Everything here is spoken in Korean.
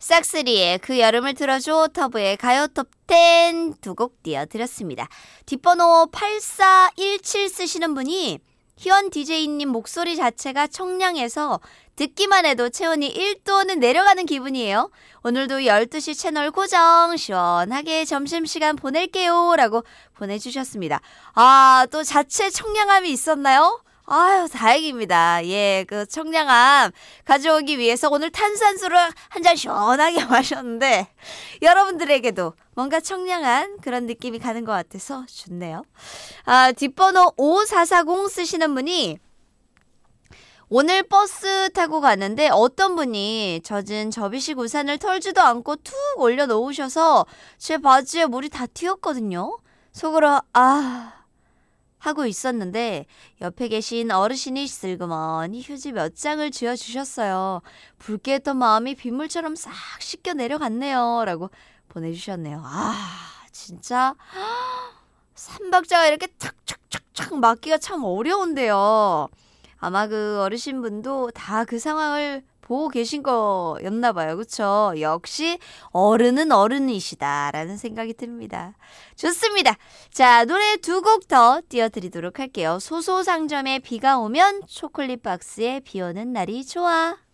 싹쓰리의 그 여름을 들어줘, 터보의 가요 톱10 두 곡 띄워드렸습니다. 뒷번호 8417 쓰시는 분이 희원 DJ님 목소리 자체가 청량해서 듣기만 해도 체온이 1도는 내려가는 기분이에요. 오늘도 12시 채널 고정 시원하게 점심시간 보낼게요 라고 보내주셨습니다. 아, 또 자체 청량함이 있었나요? 아유, 다행입니다. 예, 그 청량함 가져오기 위해서 오늘 탄산수를 한 잔 시원하게 마셨는데 여러분들에게도 뭔가 청량한 그런 느낌이 가는 것 같아서 좋네요. 아, 뒷번호 5440 쓰시는 분이 오늘 버스 타고 가는데 어떤 분이 젖은 접이식 우산을 털지도 않고 툭 올려놓으셔서 제 바지에 물이 다 튀었거든요. 속으로 하고 있었는데 옆에 계신 어르신이 슬그머니 휴지 몇 장을 쥐어주셨어요. 붉게 했던 마음이 빗물처럼 싹 씻겨 내려갔네요 라고 보내주셨네요. 진짜 삼박자가 이렇게 탁탁탁탁 맞기가 참 어려운데요. 아마 그 어르신분도 다 그 상황을 보고 계신 거였나 봐요. 그렇죠? 역시 어른은 어른이시다라는 생각이 듭니다. 좋습니다. 자, 노래 두 곡 더 띄워드리도록 할게요. 소소상점의 비가 오면, 초콜릿 박스의 비 오는 날이 좋아.